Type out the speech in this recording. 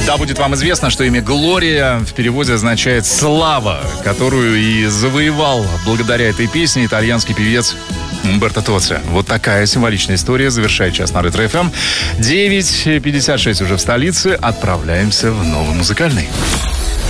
Да, будет вам известно, что имя Глория в переводе означает «слава», которую и завоевал благодаря этой песне итальянский певец Умберто Тоцци. Вот такая символичная история завершает час на Ретро ФМ. 9:56 уже в столице. Отправляемся в новый музыкальный.